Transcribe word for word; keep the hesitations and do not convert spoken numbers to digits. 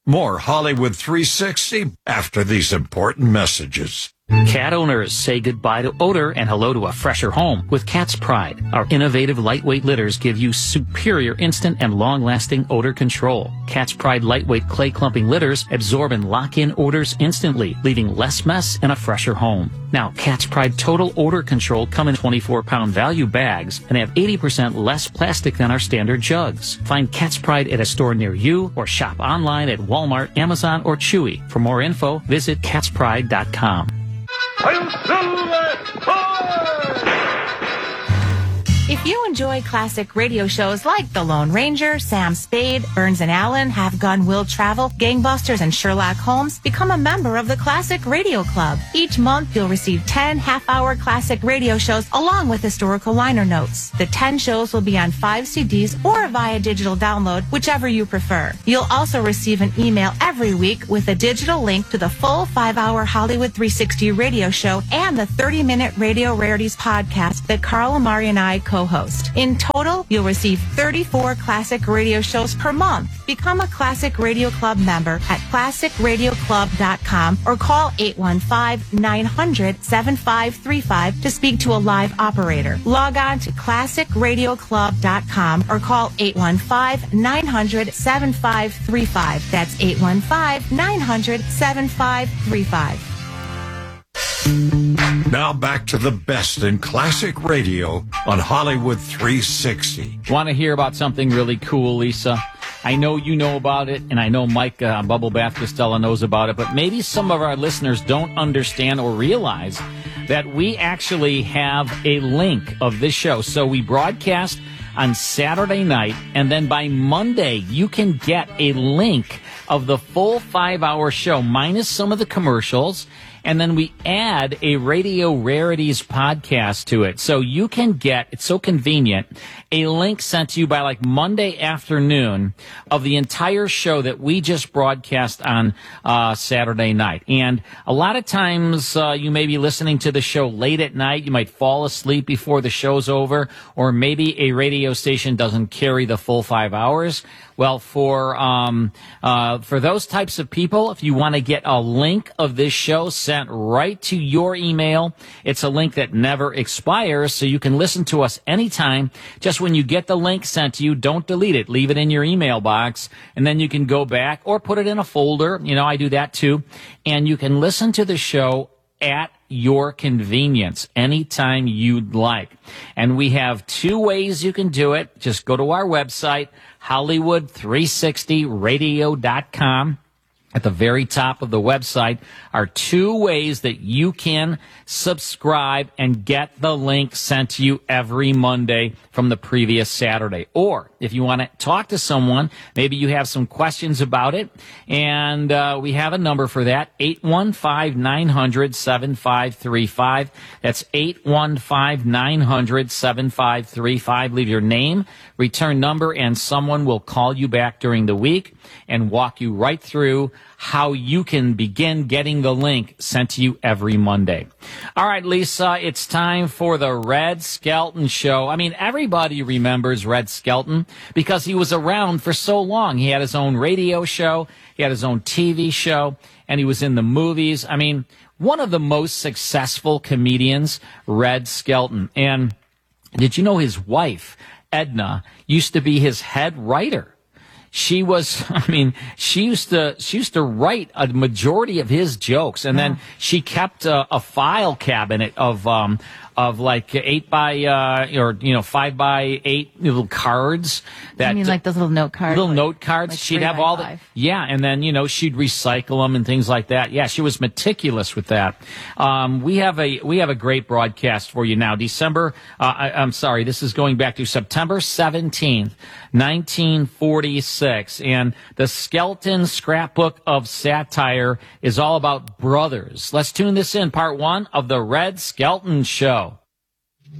More Hollywood three sixty after these important messages. Cat owners say goodbye to odor and hello to a fresher home with Cat's Pride. Our innovative lightweight litters give you superior instant and long-lasting odor control. Cat's Pride lightweight clay clumping litters absorb and lock in odors instantly, leaving less mess and a fresher home. Now, Cat's Pride Total Odor Control come in twenty-four pound value bags and have eighty percent less plastic than our standard jugs. Find Cat's Pride at a store near you or shop online at Walmart, Amazon, or Chewy. For more info, visit cats pride dot com. If you enjoy classic radio shows like The Lone Ranger, Sam Spade, Burns and Allen, Have Gun Will Travel, Gangbusters, and Sherlock Holmes, become a member of the Classic Radio Club. Each month, you'll receive ten half-hour classic radio shows along with historical liner notes. The ten shows will be on five C Ds or via digital download, whichever you prefer. You'll also receive an email every week with a digital link to the full five-hour Hollywood three sixty radio show and the thirty minute Radio Rarities podcast that Carl Amari and I co host. In total, you'll receive thirty-four classic radio shows per month. Become a Classic Radio Club member at classic radio club dot com or call eight one five, nine hundred, seven five three five to speak to a live operator. Log on to classic radio club dot com or call eight one five, nine hundred, seven five three five. That's eight one five, nine hundred, seven five three five. Now back to the best in classic radio on Hollywood three sixty. Want to hear about something really cool, Lisa? I know you know about it, and I know Mike uh, Bubble Bath Costello knows about it, but maybe some of our listeners don't understand or realize that we actually have a link of this show. So we broadcast on Saturday night, and then by Monday, you can get a link of the full five-hour show, minus some of the commercials. And then we add a Radio Rarities podcast to it. So you can get, it's so convenient, a link sent to you by like Monday afternoon of the entire show that we just broadcast on uh, Saturday night. And a lot of times uh, you may be listening to the show late at night. You might fall asleep before the show's over, or maybe a radio station doesn't carry the full five hours. Well, for um, uh, for those types of people, if you want to get a link of this show sent right to your email, it's a link that never expires, so you can listen to us anytime. Just when you get the link sent to you, don't delete it. Leave it in your email box, and then you can go back or put it in a folder. You know, I do that too. And you can listen to the show at your convenience anytime you'd like. And we have two ways you can do it. Just go to our website, Hollywood three sixty radio dot com. At the very top of the website are two ways that you can subscribe and get the link sent to you every Monday from the previous Saturday. Or if you want to talk to someone, maybe you have some questions about it, and uh, we have a number for that, eight one five, nine hundred, seven five three five. That's eight one five, nine hundred, seven five three five. Leave your name, return number, and someone will call you back during the week and walk you right through how you can begin getting the link sent to you every Monday. All right, Lisa, it's time for the Red Skelton Show. I mean, everybody remembers Red Skelton because he was around for so long. He had his own radio show, he had his own T V show, and he was in the movies. I mean, one of the most successful comedians, Red Skelton. And did you know his wife, Edna, used to be his head writer? She was, I mean, she used to, she used to write a majority of his jokes, and then she kept a, a file cabinet of, um, of like eight by, uh, or, you know, five by eight little cards. That, I mean, like those little note cards? Little like, note cards. Like she'd have all five. the, yeah, and then, you know, she'd recycle them and things like that. Yeah, she was meticulous with that. Um, we have a, we have a great broadcast for you now. December, uh, I, I'm sorry, this is going back to September seventeenth, nineteen forty-six. And the Skelton Scrapbook of Satire is all about brothers. Let's tune this in, part one of the Red Skelton Show.